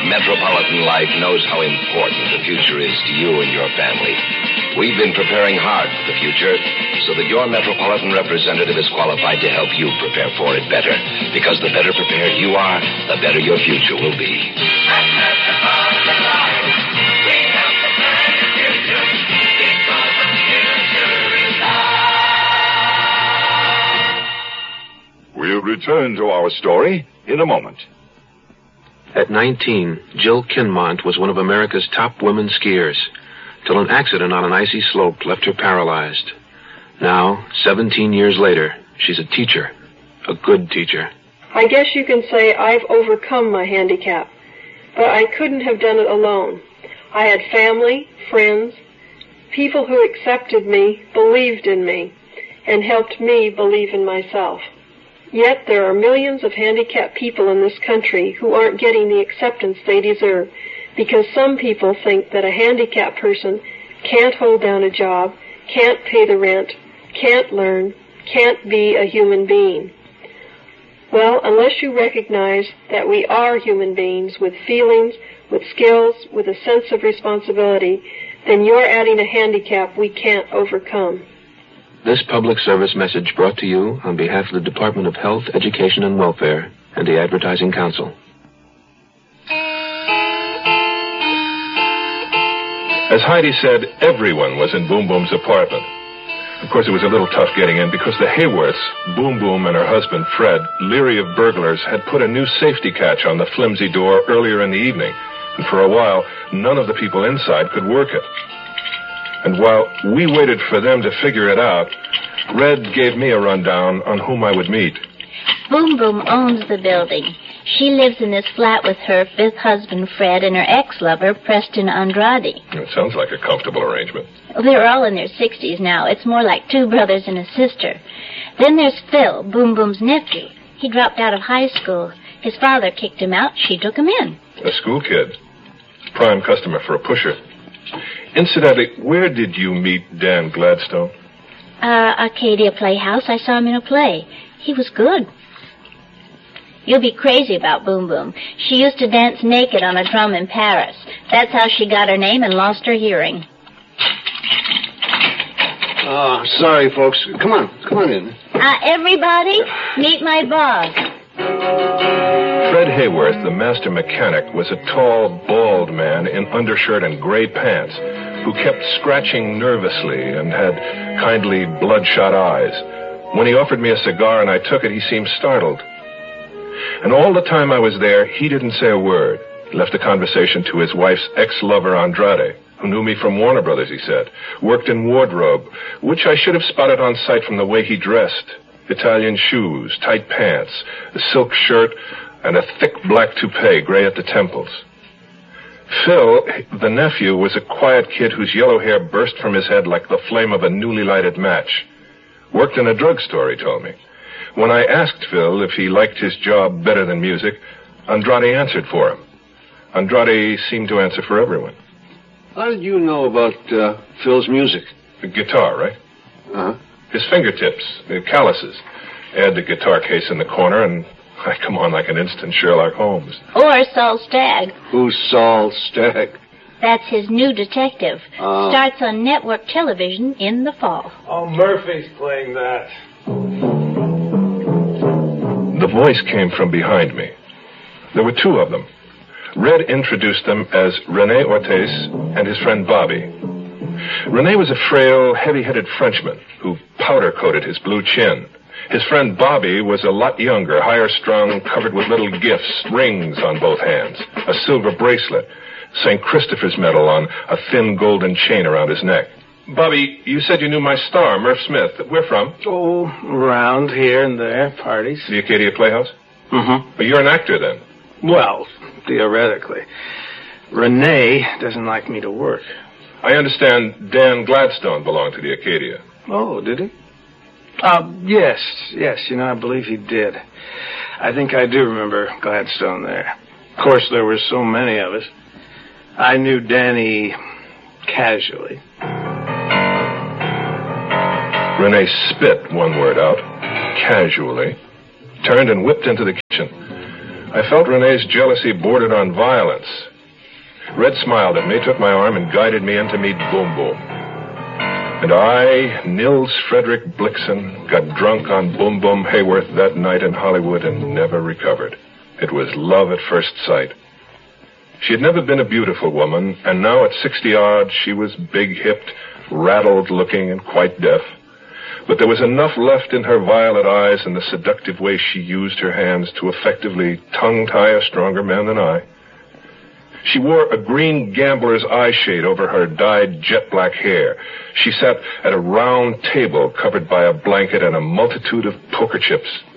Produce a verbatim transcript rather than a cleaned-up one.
Metropolitan Life knows how important the future is to you and your family. We've been preparing hard for the future so that your Metropolitan representative is qualified to help you prepare for it better. Because the better prepared you are, the better your future will be. At Metropolitan Life, we help prepare your future because the future is ours. We'll return to our story in a moment. At nineteen, Jill Kinmont was one of America's top women skiers, till an accident on an icy slope left her paralyzed. Now, seventeen years later, she's a teacher, a good teacher. I guess you can say I've overcome my handicap, but I couldn't have done it alone. I had family, friends, people who accepted me, believed in me, and helped me believe in myself. Yet there are millions of handicapped people in this country who aren't getting the acceptance they deserve because some people think that a handicapped person can't hold down a job, can't pay the rent, can't learn, can't be a human being. Well, unless you recognize that we are human beings with feelings, with skills, with a sense of responsibility, then you're adding a handicap we can't overcome. This public service message brought to you on behalf of the Department of Health, Education, and Welfare and the Advertising Council. As Heidi said, everyone was in Boom Boom's apartment. Of course, it was a little tough getting in because the Hayworths, Boom Boom and her husband, Fred, leery of burglars, had put a new safety catch on the flimsy door earlier in the evening. And for a while, none of the people inside could work it. And while we waited for them to figure it out, Red gave me a rundown on whom I would meet. Boom Boom owns the building. She lives in this flat with her fifth husband, Fred, and her ex-lover, Preston Andrade. It sounds like a comfortable arrangement. They're all in their sixties now. It's more like two brothers and a sister. Then there's Phil, Boom Boom's nephew. He dropped out of high school. His father kicked him out. She took him in. A school kid. Prime customer for a pusher. Incidentally, where did you meet Dan Gladstone? Uh, Arcadia Playhouse. I saw him in a play. He was good. You'll be crazy about Boom Boom. She used to dance naked on a drum in Paris. That's how she got her name and lost her hearing. Oh, sorry, folks. Come on. Come on in. Uh, everybody, meet my boss. Fred Hayworth, the master mechanic, was a tall, bald man in undershirt and gray pants who kept scratching nervously and had kindly, bloodshot eyes. When he offered me a cigar and I took it, he seemed startled. And all the time I was there, he didn't say a word. He left the conversation to his wife's ex-lover, Andrade, who knew me from Warner Brothers, he said, worked in wardrobe, which I should have spotted on sight from the way he dressed. Italian shoes, tight pants, a silk shirt, and a thick black toupee, gray at the temples. Phil, the nephew, was a quiet kid whose yellow hair burst from his head like the flame of a newly lighted match. Worked in a drugstore, he told me. When I asked Phil if he liked his job better than music, Andrade answered for him. Andrade seemed to answer for everyone. How did you know about uh, Phil's music? The guitar, right? Uh-huh. His fingertips, the calluses. Add the guitar case in the corner, and I come on like an instant Sherlock Holmes. Or Saul Stagg. Who's Saul Stagg? That's his new detective. Uh, Starts on network television in the fall. Oh, Murphy's playing that. The voice came from behind me. There were two of them. Red introduced them as René Ortiz and his friend Bobby. René was a frail, heavy-headed Frenchman who powder-coated his blue chin. His friend Bobby was a lot younger, higher-strung, covered with little gifts, rings on both hands, a silver bracelet, Saint Christopher's medal on a thin golden chain around his neck. Bobby, you said you knew my star, Murph Smith. Where from? Oh, around here and there, parties. The Acadia Playhouse? Mm-hmm. Well, you're an actor, then? Well, theoretically. Renee doesn't like me to work. I understand Dan Gladstone belonged to the Acadia. Oh, did he? Uh, yes, yes, you know, I believe he did. I think I do remember Gladstone there. Of course, there were so many of us. I knew Danny casually. Renee spit one word out, casually, turned and whipped into the kitchen. I felt Renee's jealousy bordered on violence. Red smiled at me, took my arm, and guided me in to meet Boom Boom. And I, Nils Frederick Blixen, got drunk on Boom Boom Hayworth that night in Hollywood and never recovered. It was love at first sight. She had never been a beautiful woman, and now at sixty-odd, she was big-hipped, rattled-looking, and quite deaf. But there was enough left in her violet eyes and the seductive way she used her hands to effectively tongue-tie a stronger man than I. She wore a green gambler's eye shade over her dyed jet-black hair. She sat at a round table covered by a blanket and a multitude of poker chips.